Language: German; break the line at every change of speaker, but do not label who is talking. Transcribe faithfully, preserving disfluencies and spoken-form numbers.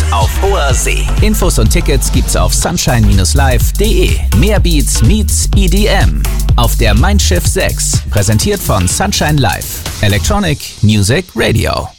auf hoher See. Infos und Tickets gibt's auf sunshine live punkt de. Mehr Beats meets E D M auf der Mein Schiff sechs. Präsentiert von Sunshine Live. Electronic Music Radio.